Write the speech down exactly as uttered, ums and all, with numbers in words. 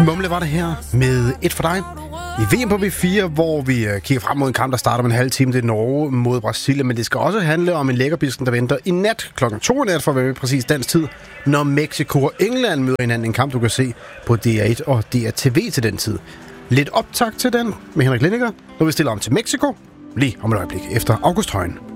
Mumle var det her med et for dig i V M på B fire, hvor vi kigger frem mod en kamp, der starter om en halv time. Det er Norge mod Brasilien, men det skal også handle om en lækkerbisken, der venter i nat klokken to i nat, for at være med præcis dansk tid, når Mexico og England møder hinanden. En kamp, du kan se på D R et og D R T V til den tid. Lidt optakt til den med Henrik Lindiger, når vi stiller om til Mexico lige om et øjeblik efter August Højen.